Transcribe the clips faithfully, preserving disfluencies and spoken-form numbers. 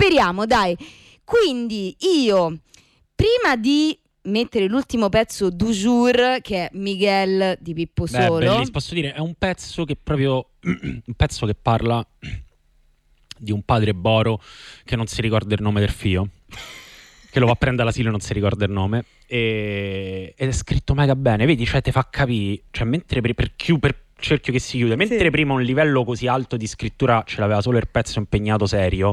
speriamo, dai. Quindi io, prima di mettere l'ultimo pezzo du jour, che è Miguel di Pippo Beh, Solo, bellissimo, posso dire, è un pezzo che proprio un pezzo che parla di un padre boro che non si ricorda il nome del figlio, che lo va a prendere all'asilo e non si ricorda il nome, e... ed è scritto mega bene, vedi, cioè te fa capire, cioè mentre per, per, chiu, per cerchio che si chiude, mentre sì. prima un livello così alto di scrittura ce l'aveva solo il pezzo impegnato serio,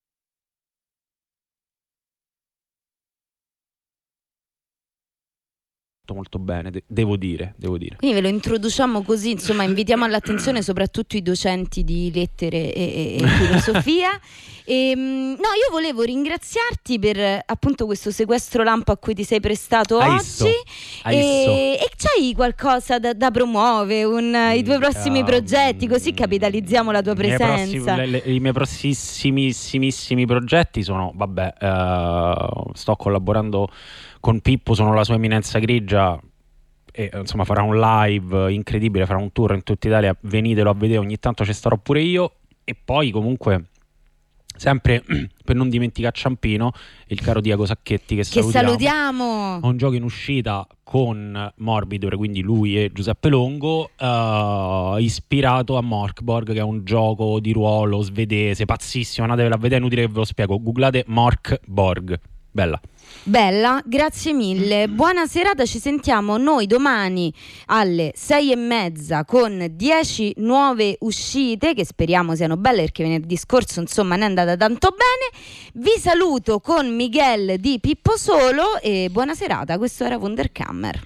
molto bene, de- devo dire, devo dire. Quindi ve lo introduciamo così, insomma, invitiamo all'attenzione soprattutto i docenti di lettere e, e filosofia. E, no, io volevo ringraziarti per appunto questo sequestro lampo a cui ti sei prestato Hai oggi. visto? Hai e, visto? e c'hai qualcosa da, da promuovere, un, mm, i tuoi prossimi um, progetti, così capitalizziamo la tua presenza. I miei, prossimi, le, le, i miei prossimissimissimi progetti sono, vabbè, uh, sto collaborando con Pippo, sono la sua eminenza grigia, e insomma farà un live incredibile, farà un tour in tutta Italia, venitelo a vedere, ogni tanto ci starò pure io. E poi comunque sempre per non dimenticare Ciampino, il caro Diego Sacchetti che, che salutiamo, salutiamo. Ho un gioco in uscita con Morbidore, quindi lui e Giuseppe Longo, uh, ispirato a Morkborg, che è un gioco di ruolo svedese pazzissimo, andatevelo a vedere, è inutile che ve lo spiego, googlate Morkborg, bella. Bella, grazie mille, buona serata, ci sentiamo noi domani alle sei e mezza con dieci nuove uscite che speriamo siano belle, perché venerdì scorso insomma ne è andata tanto bene. Vi saluto con Miguel di Pippo Solo e buona serata, questo era Wunderkammer.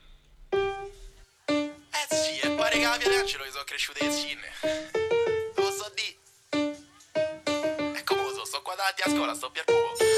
Eh sì, e pare che la Pianangelo gli sono cresciute le zinne. Lo so di. E come lo so, sto qua davanti a scuola, sto Pierpugo.